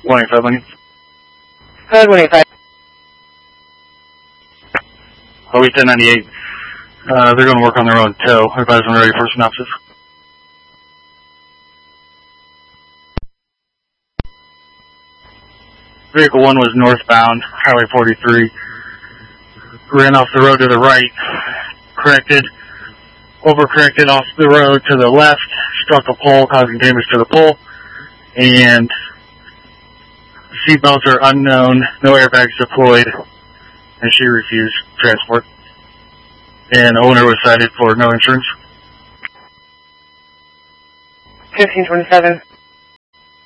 185 Lincoln. Code 185. OE 1098. They're going to work on their own tow. Advise when ready for synopsis. Vehicle 1 was northbound, Highway 43. Ran off the road to the right, overcorrected off the road to the left, struck a pole, causing damage to the pole, and seatbelts are unknown, no airbags deployed, and she refused transport. And owner was cited for no insurance. 1527.